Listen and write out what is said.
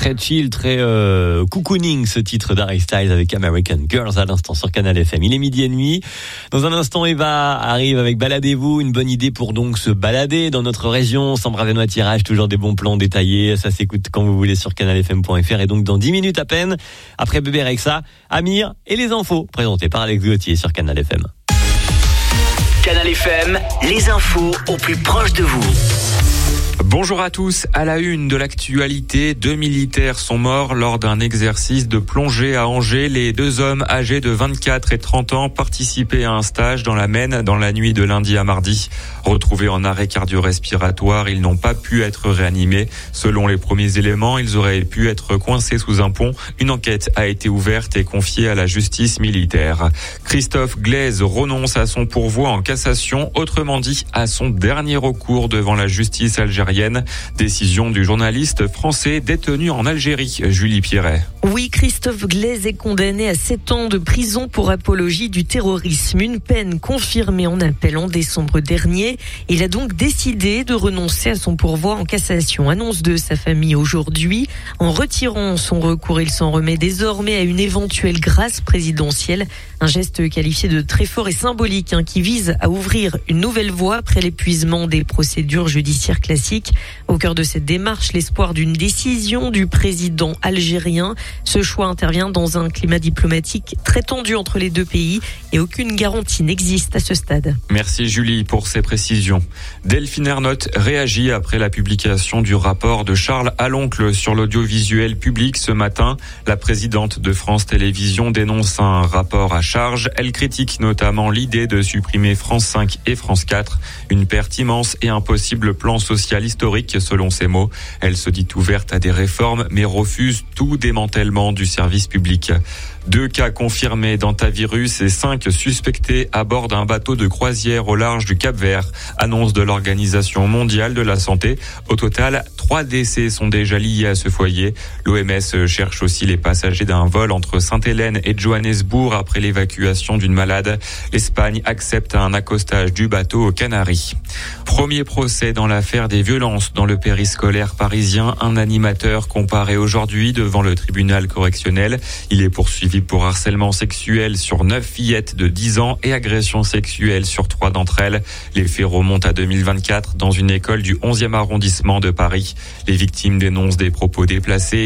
Très chill, très cocooning ce titre d'Harry Styles avec American Girls à l'instant sur Canal FM. Il est 12h30. Dans un instant, Eva arrive avec Baladez-vous, une bonne idée pour donc se balader dans notre région sans braver nos tirages, toujours des bons plans détaillés. Ça s'écoute quand vous voulez sur canalfm.fr et donc dans 10 minutes à peine, après Bébé Rexha, Amir et les infos présentés par Alex Gauthier sur Canal FM. Canal FM, les infos au plus proche de vous. Bonjour à tous. À la une de l'actualité, 2 militaires sont morts lors d'un exercice de plongée à Angers. Les 2 hommes âgés de 24 et 30 ans participaient à un stage dans la Maine dans la nuit de lundi à mardi. Retrouvés en arrêt cardio-respiratoire, ils n'ont pas pu être réanimés. Selon les premiers éléments, ils auraient pu être coincés sous un pont. Une enquête a été ouverte et confiée à la justice militaire. Christophe Glaise renonce à son pourvoi en cassation, autrement dit à son dernier recours devant la justice algérienne. Décision du journaliste français détenu en Algérie, Julie Pierret. Oui, Christophe Glaise est condamné à 7 ans de prison pour apologie du terrorisme, une peine confirmée en appel en décembre dernier. Il a donc décidé de renoncer à son pourvoi en cassation, annonce de sa famille aujourd'hui. En retirant son recours, il s'en remet désormais à une éventuelle grâce présidentielle, un geste qualifié de très fort et symbolique qui vise à ouvrir une nouvelle voie après l'épuisement des procédures judiciaires classiques. Au cœur de cette démarche, l'espoir d'une décision du président algérien. Ce choix intervient dans un climat diplomatique très tendu entre les deux pays et aucune garantie n'existe à ce stade. Merci Julie pour ces précisions. Delphine Ernotte réagit après la publication du rapport de Charles Aloncle sur l'audiovisuel public ce matin. La présidente de France Télévisions dénonce un rapport à charge. Elle critique notamment l'idée de supprimer France 5 et France 4. Une perte immense et un possible plan social historique selon ses mots. Elle se dit ouverte à des réformes mais refuse tout démantèlement du service public. 2 cas confirmés d'hantavirus et 5 suspectés à bord d'un bateau de croisière au large du Cap-Vert. Annonce de l'Organisation mondiale de la santé. Au total, 3 décès sont déjà liés à ce foyer. L'OMS cherche aussi les passagers d'un vol entre Sainte-Hélène et Johannesburg après l'évacuation d'une malade. L'Espagne accepte un accostage du bateau aux Canaries. Premier procès dans l'affaire des violences dans le périscolaire parisien. Un animateur comparé aujourd'hui devant le tribunal correctionnel. Il est poursuivi pour harcèlement sexuel sur 9 fillettes de 10 ans et agression sexuelle sur 3 d'entre elles. Les faits remontent à 2024 dans une école du 11e arrondissement de Paris. Les victimes dénoncent des propos déplacés